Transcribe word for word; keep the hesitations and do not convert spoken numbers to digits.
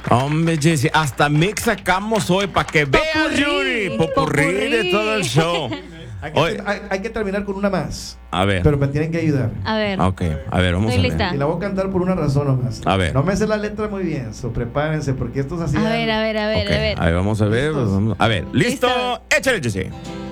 Hombre, Jessy, hasta mix sacamos hoy para que vean, Popurrí. Yuri. Popurrí de todo el show. Hay que, Oye. hay, hay que terminar con una más. A ver. Pero me tienen que ayudar. A ver. Ok, a ver, vamos Estoy a ver. lista. Y la voy a cantar por una razón nomás. A ver. No me sé la letra muy bien, so prepárense porque esto es así. A ver, a ver, a ver, Ok, a ver. a ver, vamos a ver. ¿Listos? vamos- A ver, listo. Listo. Échale, Jessy.